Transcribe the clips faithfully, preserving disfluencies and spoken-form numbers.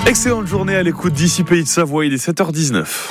Excellente journée à l'écoute d'ici Pays de Savoie, il est sept heures dix-neuf.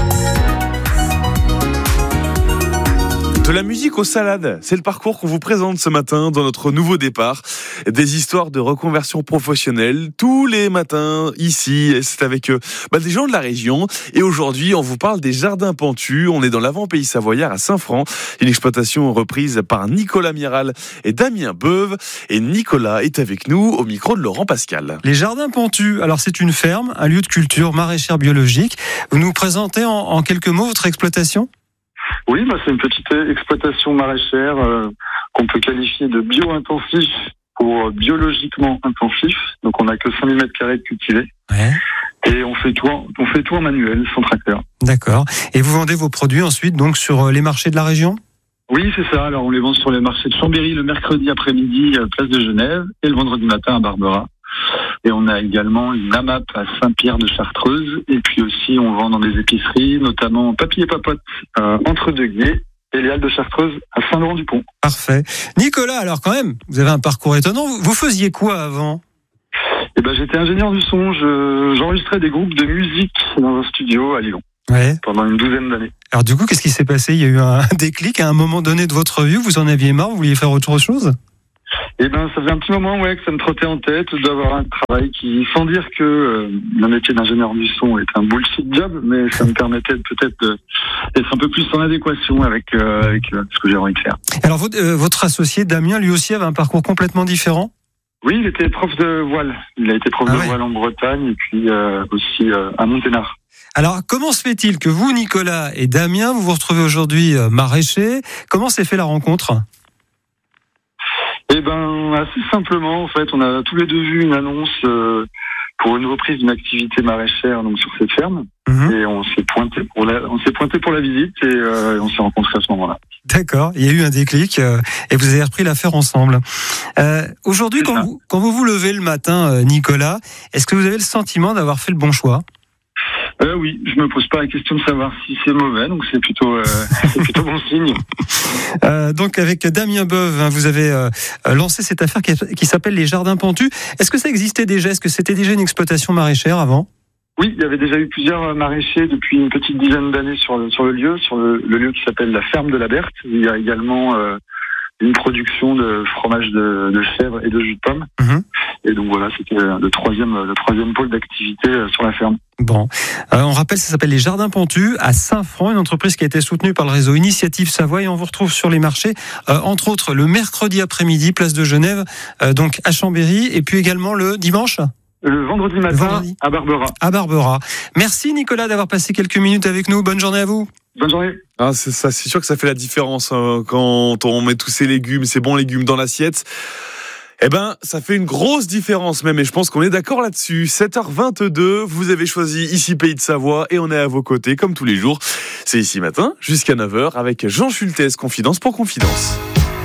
De la musique aux salades, c'est le parcours qu'on vous présente ce matin dans notre nouveau départ. Des histoires de reconversion professionnelle tous les matins ici. C'est avec euh, bah, des gens de la région. Et aujourd'hui, on vous parle des Jardins Pentus. On est dans l'avant-pays savoyard à Saint-Franc. Une exploitation reprise par Nicolas Miral et Damien Beuve. Et Nicolas est avec nous au micro de Laurent Pascal. Les Jardins Pentus, alors c'est une ferme, un lieu de culture maraîchère biologique. Vous nous présentez en, en quelques mots votre exploitation ? Oui, bah c'est une petite exploitation maraîchère euh, qu'on peut qualifier de bio-intensif pour biologiquement intensif. Donc on n'a que cinq mille mètres carrés de cultivés. Ouais. Et on fait tout, en, on fait tout en manuel, sans tracteur. D'accord. Et vous vendez vos produits ensuite donc sur les marchés de la région ? Oui, c'est ça. Alors on les vend sur les marchés de Chambéry le mercredi après-midi, euh, place de Genève, et le vendredi matin à Barbera. Et on a également une AMAP à Saint-Pierre de Chartreuse. Et puis aussi, on vend dans des épiceries, notamment Papy et Papote euh, entre deux guillemets, et les Halles de Chartreuse à Saint-Laurent-du-Pont. Parfait. Nicolas, alors quand même, vous avez un parcours étonnant. Vous faisiez quoi avant ? Eh ben, j'étais ingénieur du son. Je, j'enregistrais des groupes de musique dans un studio à Lyon. Ouais. Pendant une douzaine d'années. Alors du coup, qu'est-ce qui s'est passé ? Il y a eu un déclic à un moment donné de votre vie, vous en aviez marre, vous vouliez faire autre chose ? Eh ben, ça faisait un petit moment, ouais, que ça me trottait en tête d'avoir un travail qui, sans dire que euh, le métier d'ingénieur du son est un bullshit job, mais ça me permettait peut-être de, d'être un peu plus en adéquation avec, euh, avec euh, ce que j'ai envie de faire. Alors votre, euh, votre associé Damien, lui aussi, avait un parcours complètement différent ? Oui, il était prof de voile. Il a été prof Ah de ouais. voile en Bretagne et puis euh, aussi euh, à Monténard. Alors, comment se fait-il que vous, Nicolas et Damien, vous vous retrouvez aujourd'hui euh, maraîchers ? Comment s'est fait la rencontre ? Eh ben, assez simplement, en fait, on a tous les deux vu une annonce euh, pour une reprise d'une activité maraîchère donc sur cette ferme, Mmh. et on s'est pointé pour la, on s'est pointé pour la visite et euh, on s'est rencontrés à ce moment-là. D'accord, il y a eu un déclic euh, et vous avez repris l'affaire ensemble. Euh, aujourd'hui, C'est quand ça. vous, quand vous vous levez le matin, euh, Nicolas, est-ce que vous avez le sentiment d'avoir fait le bon choix ? Euh, oui, je me pose pas la question de savoir si c'est mauvais, donc c'est plutôt, euh, c'est plutôt bon signe. Euh, donc avec Damien Beuve, hein, vous avez euh, lancé cette affaire qui, qui s'appelle les Jardins Pentus. Est-ce que ça existait déjà ? Est-ce que c'était déjà une exploitation maraîchère avant ? Oui, il y avait déjà eu plusieurs maraîchers depuis une petite dizaine d'années sur le, sur le lieu, sur le, le lieu qui s'appelle la ferme de la Berthe. Il y a également euh, une production de fromage de, de chèvre et de jus de pomme. Mmh. Et donc voilà, c'était le troisième, le troisième pôle d'activité sur la ferme. Bon, euh, on rappelle, ça s'appelle les Jardins Pentus à Saint-Franc, une entreprise qui a été soutenue par le réseau Initiative Savoie, et on vous retrouve sur les marchés, euh, entre autres le mercredi après-midi, place de Genève, euh, donc à Chambéry, et puis également le dimanche Le vendredi matin, Le vendredi. à Barbera. à Barbera. Merci Nicolas d'avoir passé quelques minutes avec nous. Bonne journée à vous. Bonne journée. Ah, c'est ça, c'est sûr que ça fait la différence hein, quand on met tous ces légumes, ces bons légumes dans l'assiette. Eh ben, ça fait une grosse différence même, et je pense qu'on est d'accord là-dessus. sept heures vingt-deux, vous avez choisi Ici Pays de Savoie, et on est à vos côtés, comme tous les jours. C'est Ici Matin, jusqu'à neuf heures, avec Jean Schultes, Confidence pour Confidence.